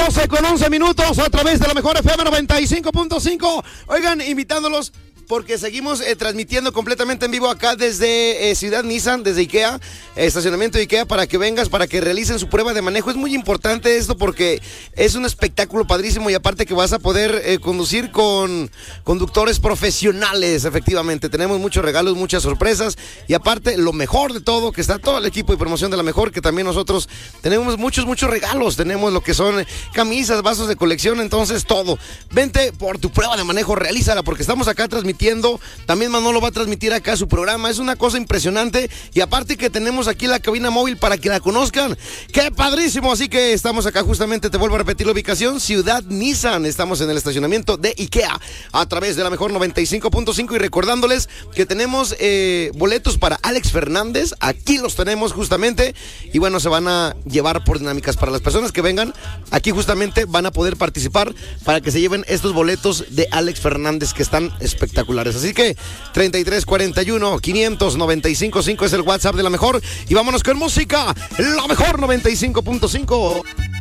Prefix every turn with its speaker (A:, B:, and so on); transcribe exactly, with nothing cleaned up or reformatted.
A: doce con once minutos a través de la mejor F M noventa y cinco punto cinco. Oigan, invitándolos porque seguimos eh, transmitiendo completamente en vivo acá desde eh, Ciudad Nissan, desde IKEA, eh, estacionamiento de IKEA, para que vengas, para que realicen su prueba de manejo. Es muy importante esto porque es un espectáculo padrísimo y aparte que vas a poder eh, conducir con conductores profesionales, efectivamente. Tenemos muchos regalos, muchas sorpresas y aparte lo mejor de todo, que está todo el equipo de promoción de la mejor, que también nosotros tenemos muchos, muchos regalos. Tenemos lo que son eh, camisas, vasos de colección, entonces todo. Vente por tu prueba de manejo, realízala porque estamos acá transmitiendo. También Manolo va a transmitir acá su programa. Es una cosa impresionante. Y aparte que tenemos aquí la cabina móvil para que la conozcan. ¡Qué padrísimo! Así que estamos acá justamente, te vuelvo a repetir la ubicación, Ciudad Nissan. Estamos en el estacionamiento de IKEA a través de la mejor noventa y cinco punto cinco. Y recordándoles que tenemos eh, boletos para Alex Fernández. Aquí los tenemos justamente. Y bueno, se van a llevar por dinámicas. Para las personas que vengan, aquí justamente van a poder participar para que se lleven estos boletos de Alex Fernández que están espectaculares. Así que treinta y tres cuarenta y uno quinientos noventa y cinco cinco es el WhatsApp de la mejor. Y vámonos con música. La mejor noventa y cinco punto cinco.